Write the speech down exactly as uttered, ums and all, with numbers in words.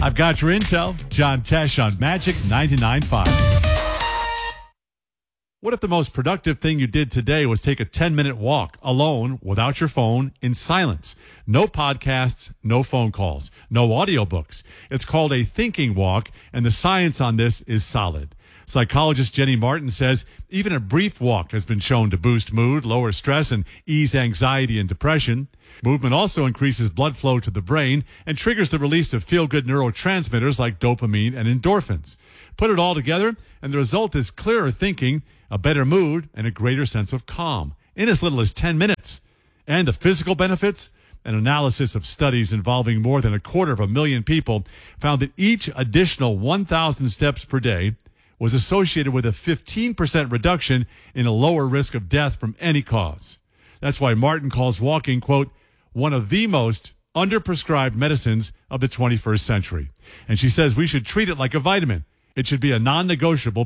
I've got your intel. John Tesh on Magic ninety-nine point five. What if the most productive thing you did today was take a ten-minute walk alone without your phone in silence? No podcasts, no phone calls, no audiobooks. It's called a thinking walk, and the science on this is solid. Psychologist Jenny Martin says even a brief walk has been shown to boost mood, lower stress, and ease anxiety and depression. Movement also increases blood flow to the brain and triggers the release of feel-good neurotransmitters like dopamine and endorphins. Put it all together, and the result is clearer thinking, a better mood, and a greater sense of calm in as little as ten minutes. And the physical benefits? An analysis of studies involving more than a quarter of a million people found that each additional one thousand steps per day was associated with a fifteen percent reduction in a lower risk of death from any cause. That's why Martin calls walking, quote, one of the most underprescribed medicines of the twenty-first century. And she says we should treat it like a vitamin. It should be a non-negotiable